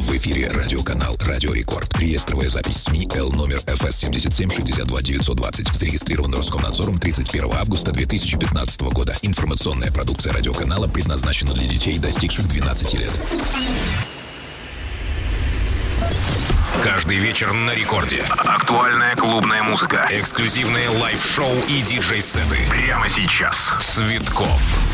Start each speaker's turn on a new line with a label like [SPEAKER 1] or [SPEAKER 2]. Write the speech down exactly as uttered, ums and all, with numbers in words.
[SPEAKER 1] В эфире радиоканал «Радио Рекорд». Реестровая запись СМИ Л номер эф эс семьдесят семь шестьдесят два девятьсот двадцать. Зарегистрирован Роскомнадзором тридцать первого августа две тысячи пятнадцатого года. Информационная продукция радиоканала предназначена для детей, достигших двенадцати лет.
[SPEAKER 2] Каждый вечер на рекорде. Актуальная клубная музыка, эксклюзивные лайв-шоу и диджей-сеты. Прямо сейчас. Цветков.